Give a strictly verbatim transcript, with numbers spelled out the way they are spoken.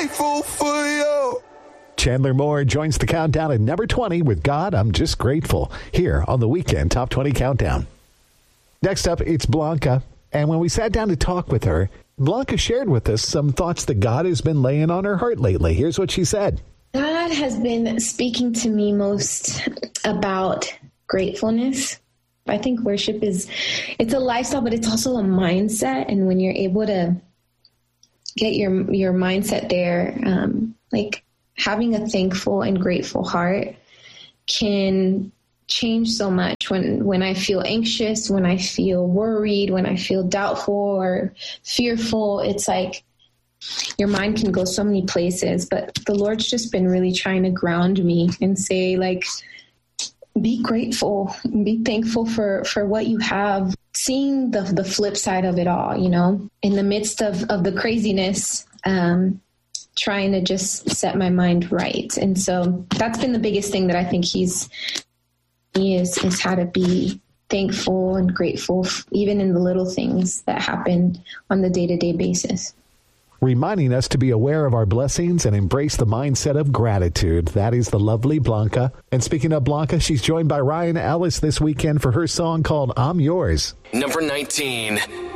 grateful for you. Chandler Moore joins the countdown at number twenty with God, I'm Just Grateful, here on the Weekend Top twenty Countdown. Next up, it's Blanca. And when we sat down to talk with her, Blanca shared with us some thoughts that God has been laying on her heart lately. Here's what she said. God has been speaking to me most about gratefulness. I think worship is, it's a lifestyle, but it's also a mindset. And when you're able to get your, your mindset there, um, like having a thankful and grateful heart can change so much. When, when I feel anxious, when I feel worried, when I feel doubtful or fearful, it's like your mind can go so many places, but the Lord's just been really trying to ground me and say, like, be grateful, be thankful for, for what you have, seeing the the flip side of it all, you know, in the midst of, of the craziness, um, trying to just set my mind right. And so that's been the biggest thing that I think he's, he is, is how to be thankful and grateful, even in the little things that happen on the day-to-day basis. Reminding us to be aware of our blessings and embrace the mindset of gratitude. That is the lovely Blanca. And speaking of Blanca, she's joined by Ryan Ellis this weekend for her song called I'm Yours. Number nineteen.